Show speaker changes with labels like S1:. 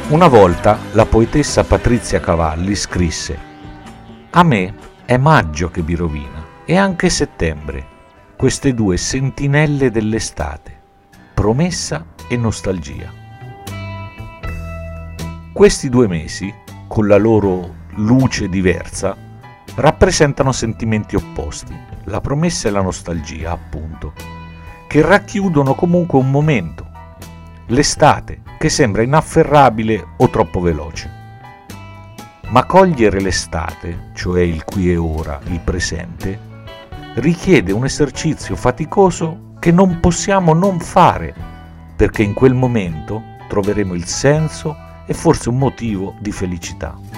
S1: Una volta la poetessa Patrizia Cavalli scrisse: «A me è maggio che mi rovina e anche settembre, queste due sentinelle dell'estate, promessa e nostalgia». Questi 2 mesi, con la loro luce diversa, rappresentano sentimenti opposti, la promessa e la nostalgia, appunto, che racchiudono comunque un momento, l'estate, che sembra inafferrabile o troppo veloce. Ma cogliere l'estate, cioè il qui e ora, il presente, richiede un esercizio faticoso che non possiamo non fare, perché in quel momento troveremo il senso e forse un motivo di felicità.